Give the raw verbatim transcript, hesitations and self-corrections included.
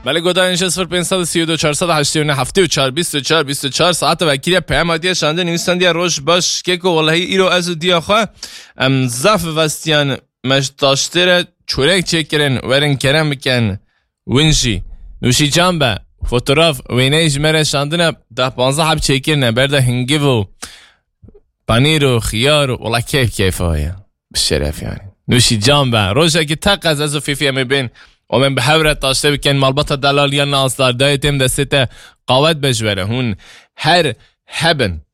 بله گودانش صفر پنج سی دو چهارصد و هشتاد و نه هفتاد و چهار بیست و چهار بیست و چهار ساعت وکیل پیامدی شانده نویسندی روش باش که والله ایرو از دیا خو ام زف وستیان مش داشتره چورک چکرن ورن کرم بکن ونشی نوشی جنبه فوتوراف وینیج مره شاندنه ده پانزده حب چکرنه برده هنگی و پنیر و خیار و والله کیف کیفه های بشرف یعنی نوشی جنبه روشه که تق از از و فیفی همه بین و من بحورت داشته بکن مالبات دلالیان ناصدار دایتیم دسته قوت بجوره هون هر هبن